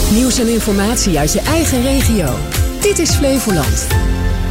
Nieuws en informatie uit je eigen regio. Dit is Flevoland.